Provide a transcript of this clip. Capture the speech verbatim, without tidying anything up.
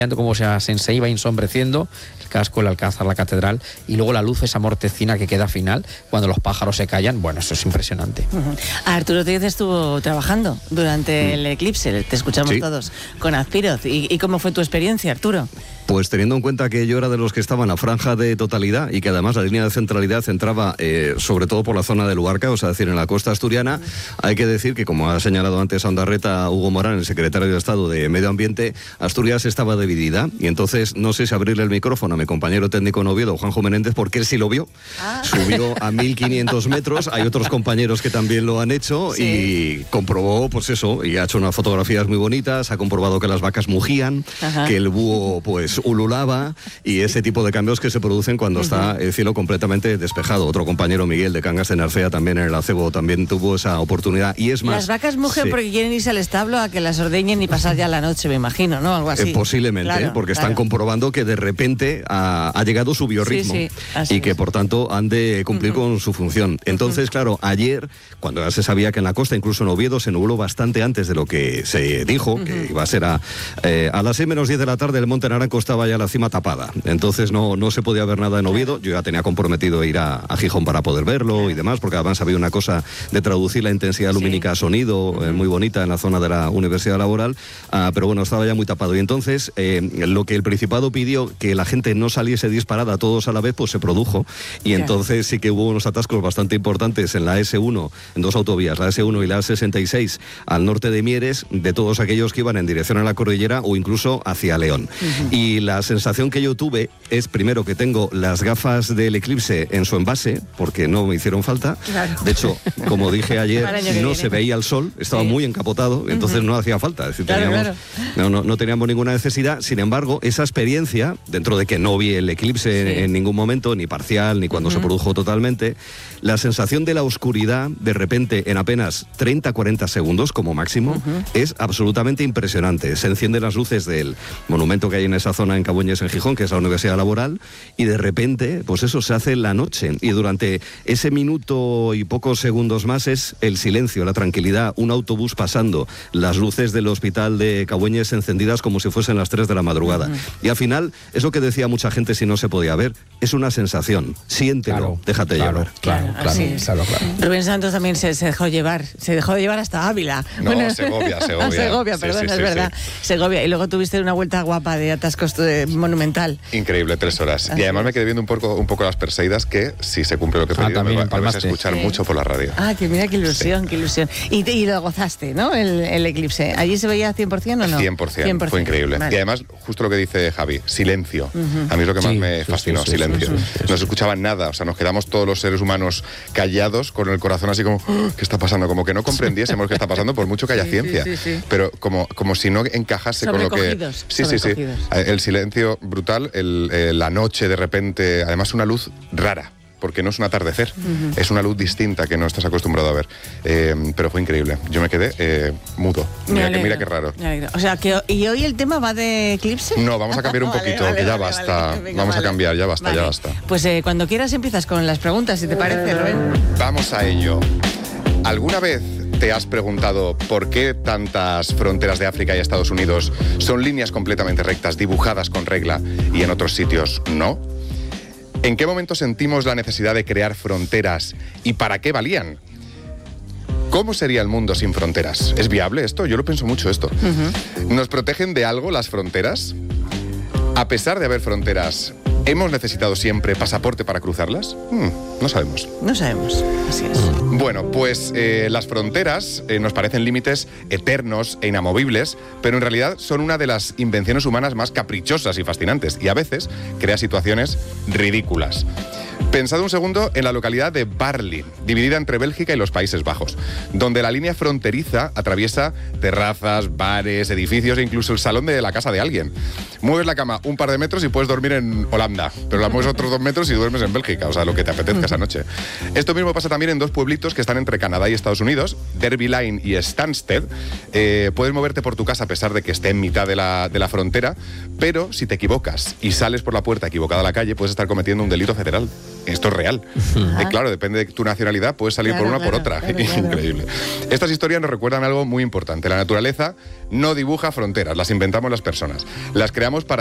Como se, se iba ensombreciendo el casco, el alcázar, la catedral, y luego la luz, esa mortecina que queda final cuando los pájaros se callan. Bueno, eso es impresionante. Uh-huh. Arturo Díez estuvo trabajando durante uh-huh. el eclipse, te escuchamos sí. todos con Azpiroz. ¿Y, ¿Y cómo fue tu experiencia, Arturo? Pues teniendo en cuenta que yo era de los que estaban a franja de totalidad y que además la línea de centralidad entraba eh, sobre todo por la zona de Luarca, o sea, decir, en la costa asturiana, uh-huh. hay que decir que, como ha señalado antes a Ondarreta Hugo Morán, el secretario de Estado de Medio Ambiente, Asturias estaba dividida, y entonces no sé si abrirle el micrófono a mi compañero técnico en Oviedo, Juanjo Menéndez, porque él sí lo vio, ah. subió a mil quinientos metros, hay otros compañeros que también lo han hecho, sí. y comprobó, pues eso, y ha hecho unas fotografías muy bonitas, ha comprobado que las vacas mugían, Ajá. que el búho pues ululaba, y ese tipo de cambios que se producen cuando uh-huh. está el cielo completamente despejado. Otro compañero, Miguel de Cangas de Narcea, también en el acebo, también tuvo esa oportunidad, y es más... Las vacas mugen sí. porque quieren irse al establo a que las ordeñen y pasar ya la noche, me imagino, ¿no? Algo así. Eh, posiblemente, claro, ¿eh? porque claro. están comprobando que de repente ha, ha llegado su biorritmo, sí, sí, y que es. por tanto han de cumplir uh-huh. con su función. Entonces, uh-huh. claro, ayer, cuando ya se sabía que en la costa, incluso en Oviedo, se nubló bastante antes de lo que se dijo, uh-huh. que iba a ser a, eh, a las seis menos diez de la tarde, el Monte Naranco estaba ya la cima tapada. Entonces no, no se podía ver nada en Oviedo. Yo ya tenía comprometido ir a, a Gijón para poder verlo y demás, porque además había una cosa de traducir la intensidad lumínica a sonido, uh-huh. eh, muy bonita en la zona de la Universidad Laboral, uh, pero bueno, estaba ya muy tapado. Y entonces, eh, lo que el Principado pidió, que la gente no saliese disparada todos a la vez, pues se produjo. Y yeah. entonces sí que hubo unos atascos bastante importantes en la ese uno, en dos autovías, la ese uno y la A sesenta y seis, al norte de Mieres, de todos aquellos que iban en dirección a la cordillera o incluso hacia León. Uh-huh. Y la sensación que yo tuve es, primero, que tengo las gafas del eclipse en su envase, porque no me hicieron falta. Claro. De hecho, como dije ayer, no viene. se veía el sol, estaba sí. muy encapotado, entonces uh-huh. no hacía falta. Es decir, claro, teníamos, claro. No, no, no teníamos ninguna necesidad. Sin embargo, esa experiencia, dentro de que no vi el eclipse sí. en, en ningún momento, ni parcial, ni cuando uh-huh. se produjo totalmente, la sensación de la oscuridad, de repente, en apenas treinta a cuarenta segundos como máximo, uh-huh. es absolutamente impresionante. Se encienden las luces del monumento que hay en esa zona en Cabueñes, en Gijón, que es la Universidad Laboral, y de repente, pues eso se hace en la noche. Y durante ese minuto y pocos segundos más es el silencio, la tranquilidad, un autobús pasando, las luces del hospital de Cabueñes encendidas como si fuesen las tres de la madrugada. Uh-huh. Y al final, es lo que decía mucha gente si no se podía ver, es una sensación. Siéntelo, claro, déjate claro, llevar. Claro, claro, claro, claro, claro. Rubén Santos también se, se dejó llevar, se dejó llevar hasta Ávila. No, bueno, Segovia, Segovia. Ah, Segovia, perdón, sí, sí, es sí, verdad. Sí. Segovia, y luego tuviste una vuelta guapa de atascos de monumental. Increíble, tres horas. Así y además me quedé viendo un poco, un poco las Perseidas, que si se cumple lo que he pedido, ah, me, me vas a escuchar sí. mucho por la radio. Ah, que mira qué ilusión, sí. qué ilusión. Y, te, y lo gozaste, ¿no? El, el eclipse. ¿Allí se veía cien por ciento o no? cien por ciento, cien por ciento. Fue increíble. Vale. Y además, justo lo que dice Javi, silencio. Uh-huh. A mí es lo que más sí, me fascinó, sí, sí, silencio. Sí, sí, sí, sí. No se escuchaba nada, o sea, nos quedamos todos los seres humanos callados, con el corazón así como, ¿qué está pasando? Como que no comprendiésemos qué está pasando, por mucho que haya sí, ciencia. Sí, sí, sí. Pero como, como si no encajase con lo que... Sí, sí, sí. El silencio brutal, el, eh, la noche de repente, además una luz rara, porque no es un atardecer, uh-huh. es una luz distinta que no estás acostumbrado a ver. Eh, pero fue increíble. Yo me quedé eh, mudo. Mira, que, mira qué raro. O sea, que ¿y hoy el tema va de eclipse? No, vamos a cambiar un poquito, vale, vale, que ya vale, basta. Vale, venga, vamos vale. a cambiar, ya basta, vale. ya basta. Pues eh, cuando quieras empiezas con las preguntas, si te parece, Rubén. Vamos a ello. ¿Alguna vez te has preguntado por qué tantas fronteras de África y Estados Unidos son líneas completamente rectas, dibujadas con regla, y en otros sitios no? ¿En qué momento sentimos la necesidad de crear fronteras y para qué valían? ¿Cómo sería el mundo sin fronteras? ¿Es viable esto? Yo lo pienso mucho esto. Uh-huh. ¿Nos protegen de algo las fronteras? A pesar de haber fronteras, ¿hemos necesitado siempre pasaporte para cruzarlas? Hmm, no sabemos. No sabemos, así es. Bueno, pues eh, las fronteras eh, nos parecen límites eternos e inamovibles, pero en realidad son una de las invenciones humanas más caprichosas y fascinantes, y a veces crea situaciones ridículas. Pensad un segundo en la localidad de Barli, dividida entre Bélgica y los Países Bajos, donde la línea fronteriza atraviesa terrazas, bares, edificios e incluso el salón de la casa de alguien. Mueves la cama un par de metros y puedes dormir en Holanda, pero la mueves otros dos metros y duermes en Bélgica, o sea, lo que te apetezca. esa noche. Esto mismo pasa también en dos pueblitos que están entre Canadá y Estados Unidos, Derby Line y Stansted. Eh, puedes moverte por tu casa a pesar de que esté en mitad de la, de la frontera, pero si te equivocas y sales por la puerta equivocada a la calle, puedes estar cometiendo un delito federal. Esto es real. Eh, claro, depende de tu nacionalidad, puedes salir claro, por una o claro, por otra. Claro, claro. Increíble. Estas historias nos recuerdan algo muy importante. La naturaleza no dibuja fronteras, las inventamos las personas. Las creamos para